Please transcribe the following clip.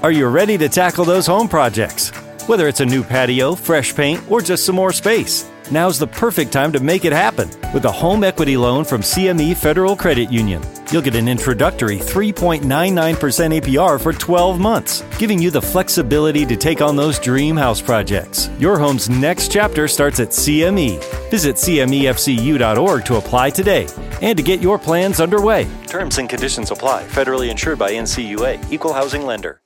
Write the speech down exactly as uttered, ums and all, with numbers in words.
Are you ready to tackle those home projects? Whether it's a new patio, fresh paint, or just some more space, now's the perfect time to make it happen with a home equity loan from C M E Federal Credit Union. You'll get an introductory three point nine nine percent A P R for twelve months, giving you the flexibility to take on those dream house projects. Your home's next chapter starts at C M E. Visit C M E F C U dot org to apply today and to get your plans underway. Terms and conditions apply. Federally insured by N C U A. Equal housing lender.